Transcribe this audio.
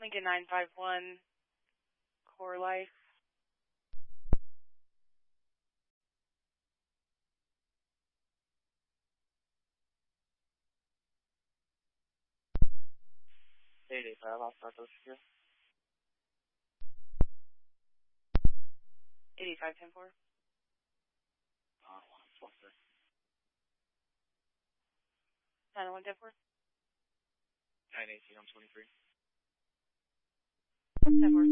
Lincoln 951, Core Life. I'll start those here. 8510-4. What's that? 90110-4. 918, I'm 23. 10-4.